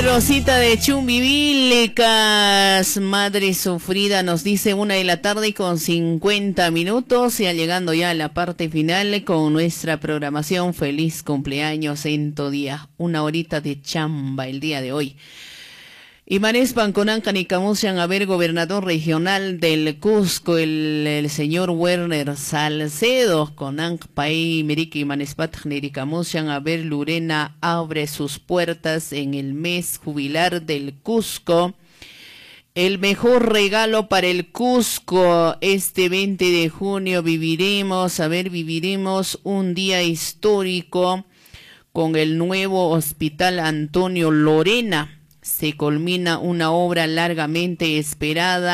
Rosita de Chumbivilcas, madre sufrida, nos dice 1:50 PM, ya llegando ya a la parte final con nuestra programación. Feliz cumpleaños en tu día, 1 horita de chamba el día de hoy. Imanes Panconanca Nicamusian, a ver, gobernador regional del Cusco, el señor Werner Salcedo, Conanc Pai Meriki Imanespat Nericamusian, a ver, Lurena abre sus puertas en el mes jubilar del Cusco. El mejor regalo para el Cusco, este 20 de junio viviremos un día histórico con el nuevo Hospital Antonio Lorena. Se culmina una obra largamente esperada